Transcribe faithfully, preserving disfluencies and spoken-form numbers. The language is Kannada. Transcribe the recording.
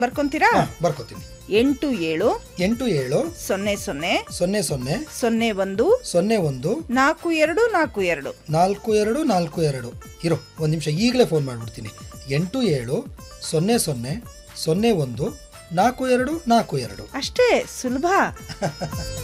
ಬರ್ಕೊಂತೀರಾ? ಬರ್ಕೋತೀನಿ. ಎಂಟು ಏಳು ಎಂಟು ಏಳು ಸೊನ್ನೆ ಸೊನ್ನೆ ಸೊನ್ನೆ ಸೊನ್ನೆ ಸೊನ್ನೆ ಒಂದು ಸೊನ್ನೆ ಒಂದು ನಾಲ್ಕು ಎರಡು ನಾಲ್ಕು ಎರಡು ನಾಲ್ಕು ಎರಡು ನಾಲ್ಕು ಎರಡು. ಇರೋ ಒಂದು ನಿಮಿಷ, ಈಗಲೇ ಫೋನ್ ಮಾಡಿಬಿಡ್ತೀನಿ. ಎಂಟು ಏಳು ಸೊನ್ನೆ ಸೊನ್ನೆ ಸೊನ್ನೆ ಒಂದು ನಾಲ್ಕು ಎರಡು ನಾಲ್ಕು ಎರಡು. ಅಷ್ಟೇ ಸುಲಭ.